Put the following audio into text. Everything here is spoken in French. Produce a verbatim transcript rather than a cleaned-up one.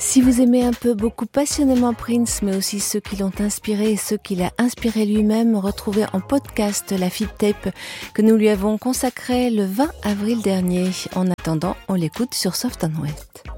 Si vous aimez un peu beaucoup passionnément Prince, mais aussi ceux qui l'ont inspiré et ceux qu'il a inspiré lui-même, retrouvez en podcast la feed tape que nous lui avons consacrée le vingt avril dernier. En attendant, on l'écoute sur Soft and West.